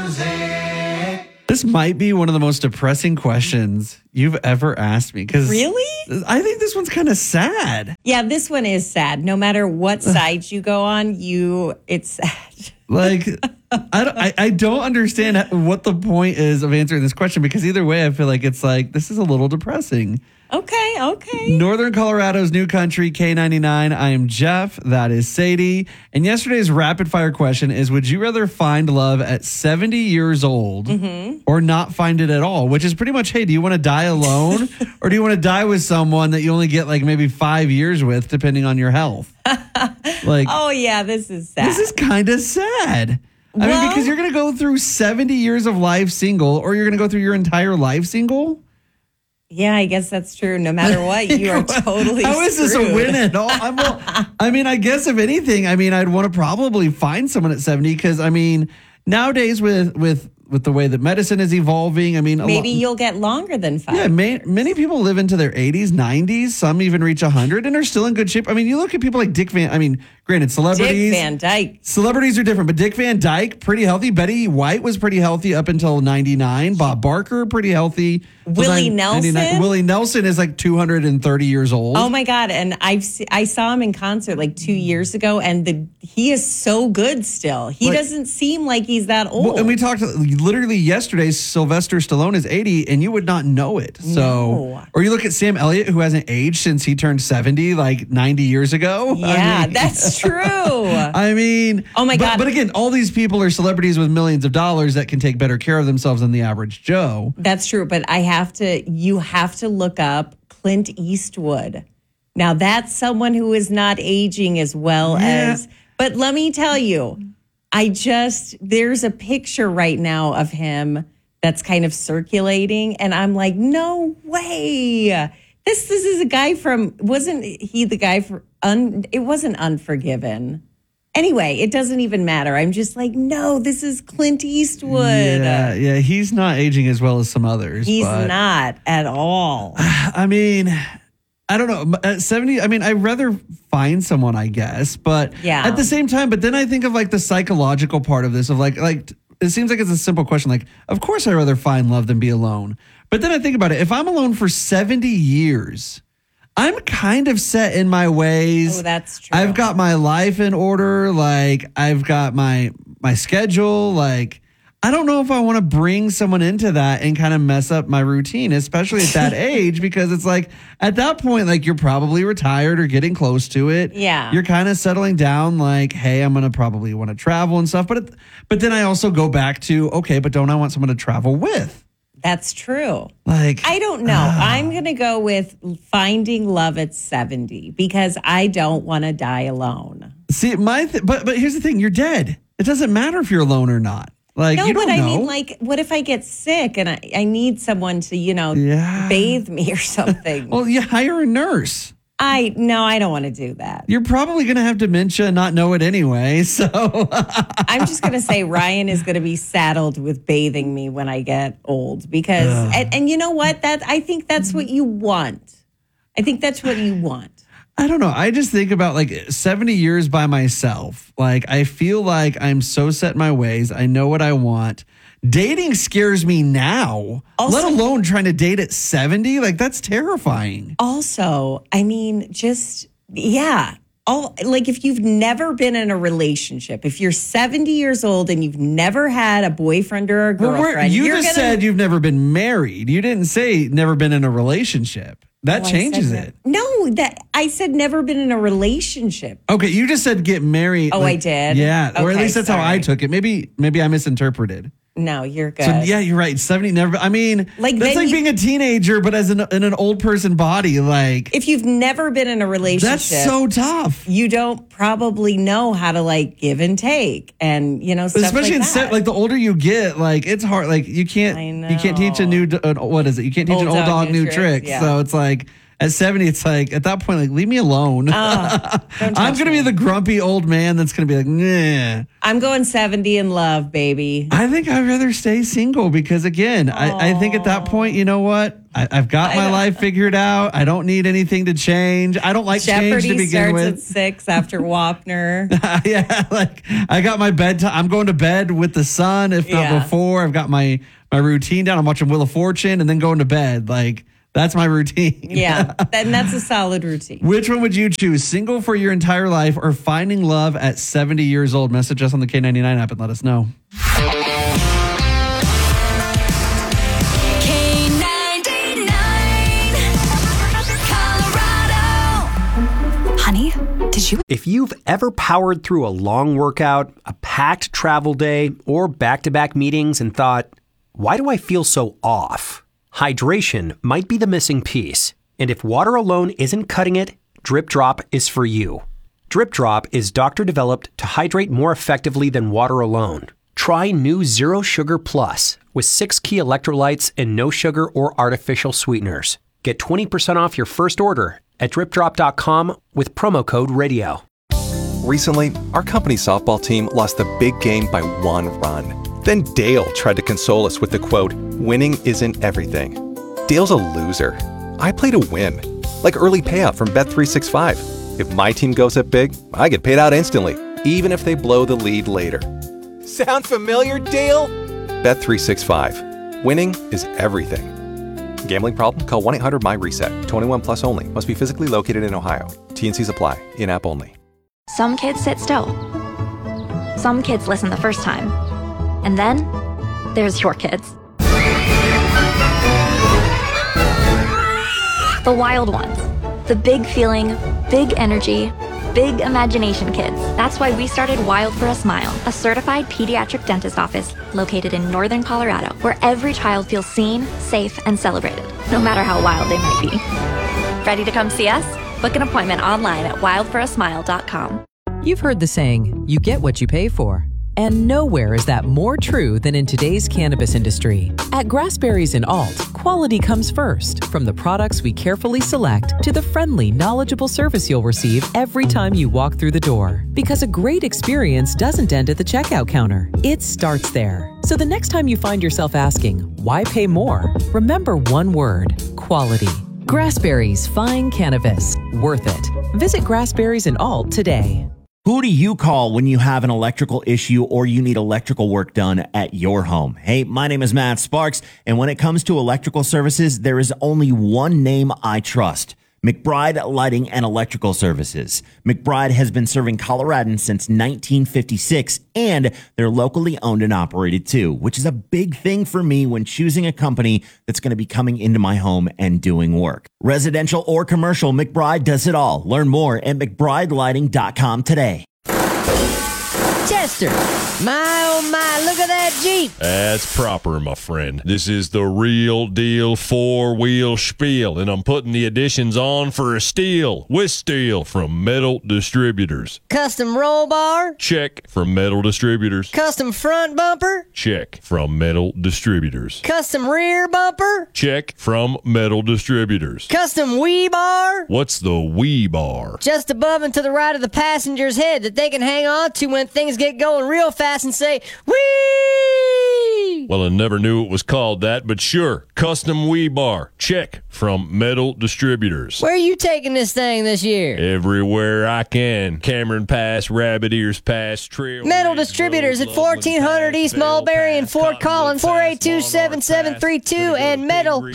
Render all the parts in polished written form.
This might be one of the most depressing questions you've ever asked me. Really? I think this one's kind of sad. Yeah, this one is sad. No matter what side you go on, it's sad. Like, I don't understand what the point is of answering this question, because either way, I feel like it's like, this is a little depressing. Okay. Northern Colorado's New Country, K99. I am Jeff. That is Sadie. And yesterday's rapid fire question is, would you rather find love at 70 years old or not find it at all? Which is pretty much, hey, do you want to die alone or do you want to die with someone that you only get like maybe 5 years with, depending on your health? Like, oh, yeah, this is sad. This is kind of sad. I mean, because you're going to go through 70 years of life single, or you're going to go through your entire life single. Yeah, I guess that's true. No matter what, you are totally How is this a win at all? I mean, I guess if anything, I mean, I'd want to probably find someone at 70, because, I mean, nowadays with the way that medicine is evolving, I mean, maybe you'll get longer than 5. Yeah, many people live into their 80s, 90s. Some even reach 100 and are still in good shape. I mean, you look at people like granted, celebrities. Dick Van Dyke. Celebrities are different, but Dick Van Dyke, pretty healthy. Betty White was pretty healthy up until 99. Bob Barker, pretty healthy. Willie Nelson. Willie Nelson is like 230 years old. Oh my God. And I saw him in concert like 2 years ago, and he is so good still. He doesn't seem like he's that old. Well, and we talked literally yesterday, Sylvester Stallone is 80 and you would not know it. So, or you look at Sam Elliott, who hasn't aged since he turned 70 like 90 years ago. Yeah, that's true. I mean, oh my God. But again, all these people are celebrities with millions of dollars that can take better care of themselves than the average Joe. That's true. But you have to look up Clint Eastwood. Now that's someone who is not aging as well as, but let me tell you, there's a picture right now of him that's kind of circulating, and I'm like, no way. This is a guy wasn't he the guy it wasn't Unforgiven. Anyway, it doesn't even matter. I'm just like, no, this is Clint Eastwood. Yeah, he's not aging as well as some others. He's not at all. I mean, I don't know. At 70, I mean, I'd rather find someone, I guess. But at the same time, but then I think of like the psychological part of this, of like it seems like it's a simple question. Like, of course I'd rather find love than be alone. But then I think about it. If I'm alone for 70 years, I'm kind of set in my ways. Oh, that's true. I've got my life in order. Like, I've got my schedule. Like, I don't know if I want to bring someone into that and kind of mess up my routine, especially at that age, because it's like at that point, like you're probably retired or getting close to it. Yeah. You're kind of settling down like, hey, I'm going to probably want to travel and stuff. But then I also go back to, okay, but don't I want someone to travel with? That's true. Like, I don't know. I'm going to go with finding love at 70 because I don't want to die alone. See, but here's the thing. You're dead. It doesn't matter if you're alone or not. Like, no, you don't but know. I mean, like, what if I get sick and I need someone to, bathe me or something? Well, you hire a nurse. I don't want to do that. You're probably going to have dementia and not know it anyway. So I'm just going to say Ryan is going to be saddled with bathing me when I get old because, and you know what? I think that's what you want. I think that's what you want. I don't know. I just think about like 70 years by myself. Like, I feel like I'm so set in my ways. I know what I want. Dating scares me now, let alone trying to date at 70. Like, that's terrifying. Also, I mean, like if you've never been in a relationship, if you're 70 years old and you've never had a boyfriend or a girlfriend. You just said you've never been married. You didn't say never been in a relationship. That changes it. No, I said never been in a relationship. Okay, you just said get married. Oh, I did? Yeah, okay, or at least that's how I took it. Maybe I misinterpreted. No, you're good. So, yeah, you're right. 70 never. I mean, that's like being a teenager, but in an old person body. Like, if you've never been in a relationship, that's so tough. You don't probably know how to like give and take, and stuff especially like that. Like the older you get, like it's hard. Like you can't teach a new what is it? You can't teach an old dog new tricks. Yeah. So it's like at 70, it's like, at that point, like, leave me alone. I'm going to be the grumpy old man that's going to be like, nah. I'm going 70 in love, baby. I think I'd rather stay single because, again, I think at that point, you know what? I've got my life figured out. I don't need anything to change. I don't like change to begin starts with. at 6 after Wapner. Yeah, like I got my bedtime. I'm going to bed with the sun, if not before. I've got my routine down. I'm watching Wheel of Fortune and then going to bed. Like, that's my routine. Yeah, and that's a solid routine. Which one would you choose? Single for your entire life or finding love at 70 years old? Message us on the K99 app and let us know. Honey, did you? If you've ever powered through a long workout, a packed travel day, or back-to-back meetings and thought, why do I feel so off? Hydration might be the missing piece. And if water alone isn't cutting it, Drip Drop is for you. Drip Drop is doctor-developed to hydrate more effectively than water alone. Try new Zero Sugar Plus with 6 key electrolytes and no sugar or artificial sweeteners. Get 20% off your first order at dripdrop.com with promo code radio. Recently, our company softball team lost the big game by 1 run. Then Dale tried to console us with the quote, "Winning isn't everything." Dale's a loser. I play to win, like early payout from Bet365. If my team goes up big, I get paid out instantly, even if they blow the lead later. Sound familiar, Dale? Bet365. Winning is everything. Gambling problem? Call 1-800-MY-RESET. 21 plus only. Must be physically located in Ohio. T&Cs apply. In-app only. Some kids sit still. Some kids listen the first time. And then there's your kids. The wild ones. The big feeling, big energy, big imagination kids. That's why we started Wild for a Smile, a certified pediatric dentist office located in northern Colorado, where every child feels seen, safe, and celebrated, no matter how wild they might be. Ready to come see us? Book an appointment online at wildforasmile.com. You've heard the saying, you get what you pay for. And nowhere is that more true than in today's cannabis industry. At Grassberries and Alt, quality comes first. From the products we carefully select to the friendly, knowledgeable service you'll receive every time you walk through the door. Because a great experience doesn't end at the checkout counter. It starts there. So the next time you find yourself asking, why pay more? Remember one word, quality. Grassberries Fine Cannabis. Worth it. Visit Grassberries and Alt today. Who do you call when you have an electrical issue or you need electrical work done at your home? Hey, my name is Matt Sparks, and when it comes to electrical services, there is only one name I trust. McBride Lighting and Electrical Services. McBride has been serving Coloradans since 1956, and they're locally owned and operated too, which is a big thing for me when choosing a company that's going to be coming into my home and doing work. Residential or commercial, McBride does it all. Learn more at McBrideLighting.com today. Chester, my oh my, look at that Jeep. That's proper, my friend. This is the real deal 4-wheel spiel, and I'm putting the additions on for a steal with steel from Metal Distributors. Custom roll bar? Check, from Metal Distributors. Custom front bumper? Check, from Metal Distributors. Custom rear bumper? Check, from Metal Distributors. Custom wheel bar? What's the wheel bar? Just above and to the right of the passenger's head that they can hang on to when things get going real fast and say, whee! Well, I never knew it was called that, but sure, custom wheel bar. Check, from Metal Distributors. Where are you taking this thing this year? Everywhere I can. Cameron Pass, Rabbit Ears Pass, Trail. Metal Distributors at 1400 East Mulberry in Fort Collins, 482-7732 and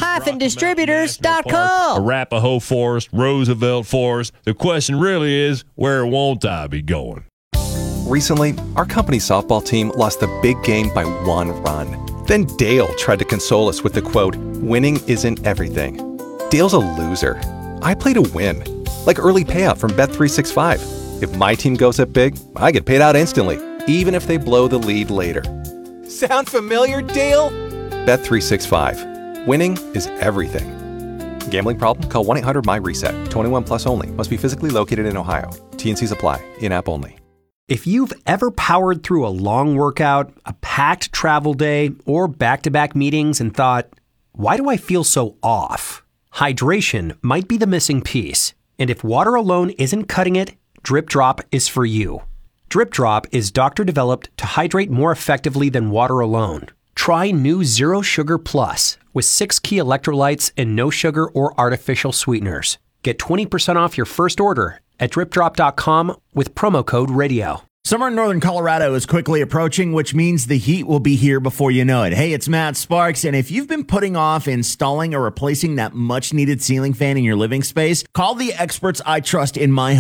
metal-distributors.com. Arapahoe Forest, Roosevelt Forest. The question really is, where won't I be going? Recently, our company softball team lost the big game by 1 run. Then Dale tried to console us with the quote, "Winning isn't everything." Dale's a loser. I play to win, like early payout from Bet365. If my team goes up big, I get paid out instantly, even if they blow the lead later. Sound familiar, Dale? Bet365. Winning is everything. Gambling problem? Call 1-800-MY-RESET. 21 plus only. Must be physically located in Ohio. T&Cs apply. In-app only. If you've ever powered through a long workout, a packed travel day, or back-to-back meetings and thought, why do I feel so off? Hydration might be the missing piece. And if water alone isn't cutting it, Drip Drop is for you. Drip Drop is doctor-developed to hydrate more effectively than water alone. Try new Zero Sugar Plus with 6 key electrolytes and no sugar or artificial sweeteners. Get 20% off your first order at dripdrop.com with promo code RADIO. Summer in northern Colorado is quickly approaching, which means the heat will be here before you know it. Hey, it's Matt Sparks, and if you've been putting off installing or replacing that much-needed ceiling fan in your living space, call the experts I trust in my home.